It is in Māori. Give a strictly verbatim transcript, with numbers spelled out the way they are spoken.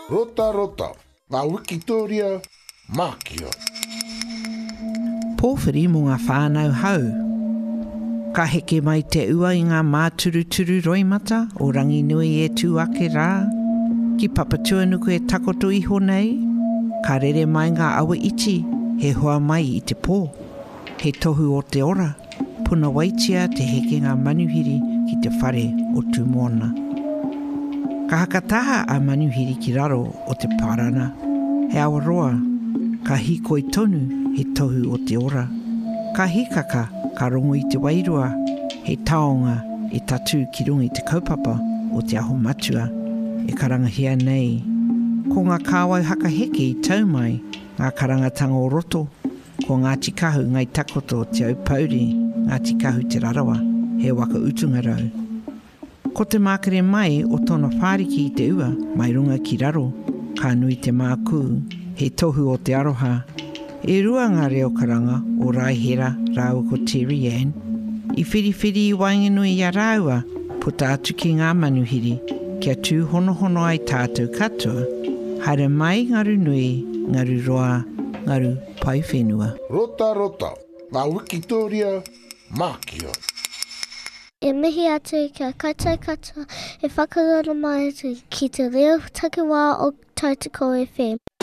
Rota rota, ngā Wikitoria mākia. Pōwhiri mō ngā whānau hau. Ka heke mai te ua i ngā māturuturu roimata o rangi nui e tū ake rā. Ki papatua nuku e takoto iho nei. Ka rere mai ngā awa iti, he hoa mai i te pō. He tohu o te ora, puna waitia te heke ngā manuhiri ki te whare o tū moana. Ka hakataha a manuhiri ki raro o te parana. He awaroa, ka hikoi tonu he tohu o te ora. Ka hikaka, ka rongo i te wairua, he taonga e tatu ki rungi te kaupapa o te aho matua, e karangahia nei. Ko ngā kāwau haka heke i taumai, ngā karangatanga o roto, ko Ngāti Kahu ngai takoto te aupauri, Ngāti Kahu te rarawa, he waka utunga rau. Ko te mākere mai o tōna whāriki i te ua, mai runga ki raro, ka nui te māku, he tohu o te aroha. E rua ngā reo karanga o Raihera rāua ko Terry Ann. I whiriwhiri i wainganui i a rāua, puta atu ki ngā manuhiri, kia tū hono hono ai tātou katoa, haere mai ngaru nui, ngaru roa, ngaru pai whenua. Rota rota, ngā Wikitoria mākia. E mihi atu kia kaitai katoa e whakarara mai atu ki te reo takiwā o Tautoko F M.